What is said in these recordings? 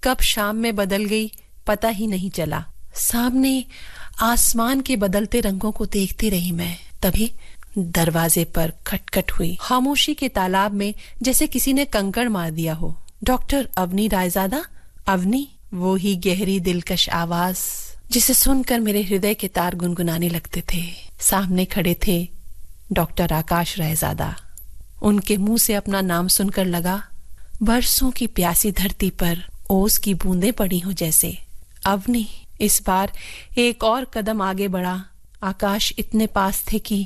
कब शाम में बदल गई पता ही नहीं चला। सामने आसमान के बदलते रंगों को देखती रही मैं। तभी दरवाजे पर खटखट हुई। खामोशी के तालाब में जैसे किसी ने कंकड़ मार दिया हो। डॉक्टर अवनी रायजादा? अवनी? वो ही गहरी दिलकश आवाज जिसे सुनकर मेरे हृदय के तार गुनगुनाने लगते थे। सामने खड़े थे डॉक्टर आकाश रायजादा। उनके मुंह से अपना नाम सुनकर लगा बरसों की प्यासी धरती पर ओस की बूंदें पड़ी हो जैसे। अवनी। इस बार एक और कदम आगे बढ़ा। आकाश इतने पास थे कि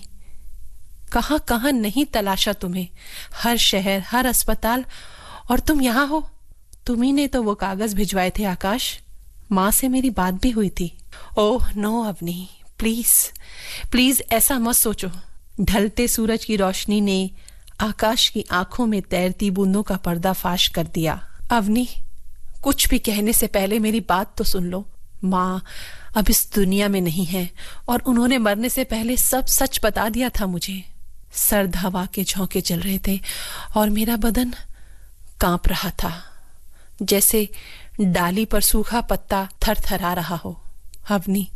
कहां कहां नहीं तलाशा तुम्हें। हर शहर, हर अस्पताल, और तुम यहां हो। तुम्ही ने तो वो कागज भिजवाए थे आकाश। माँ से मेरी बात भी हुई थी। Oh no Avani, please please ऐसा मत सोचो। ढलते सूरज की रोशनी ने आकाश की आंखों में तैरती बूंदों का पर्दाफाश कर दिया। अवनी, कुछ भी कहने से पहले मेरी बात तो सुन लो। माँ अब इस दुनिया में नहीं है और उन्होंने मरने से पहले सब सच बता दिया था मुझे। सर्द हवा के झोंके चल रहे थे और मेरा बदन कांप रहा था, जैसे डाली पर सूखा पत्ता थरथरा रहा हो। अवनी,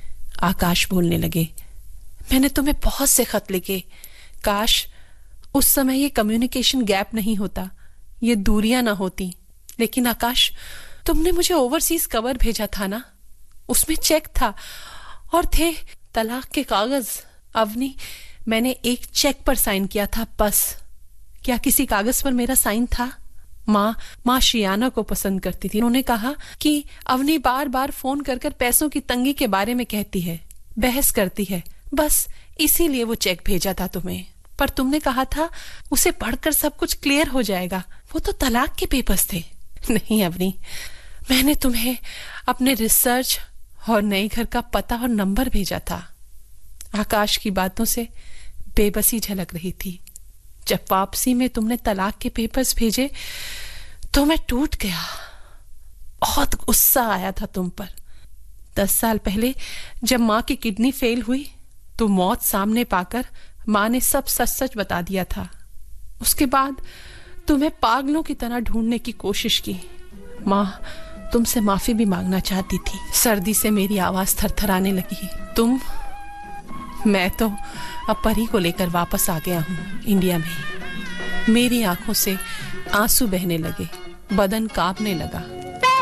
आकाश बोलने लगे, मैंने तुम्हें बहुत से खत लिखे। काश उस समय ये कम्युनिकेशन गैप नहीं होता, ये दूरियां ना होती। लेकिन आकाश, तुमने मुझे ओवरसीज कवर भेजा था ना, उसमें चेक था और थे तलाक के कागज। अवनी, मैंने एक चेक पर साइन किया था बस। क्या किसी कागज पर मेरा साइन था? माँ शियाना को पसंद करती थी। उन्होंने कहा कि अवनी बार बार फोन कर कर पैसों की तंगी के बारे में कहती है, बहस करती है, बस इसीलिए वो चेक भेजा था तुम्हें। पर तुमने कहा था उसे पढ़कर सब कुछ क्लियर हो जाएगा। वो तो तलाक के पेपर्स थे। नहीं अवनी, मैंने तुम्हें अपने रिसर्च और नए घर का पता और नंबर भेजा था। आकाश की बातों से बेबसी झलक रही थी। जब वापसी में तुमने तलाक के पेपर्स भेजे तो मैं टूट गया। बहुत गुस्सा आया था तुम पर। 10 साल पहले जब माँ की किडनी फेल हुई तो मौत सामने पाकर माँ ने सब सच सच बता दिया था। उसके बाद तुम्हें पागलों की तरह ढूंढने की कोशिश की। माँ तुमसे माफी भी मांगना चाहती थी। सर्दी से मेरी आवाज थरथराने लगी। मैं तो अब परी को लेकर वापस आ गया हूँ इंडिया में। मेरी आंखों से आंसू बहने लगे, बदन कांपने लगा।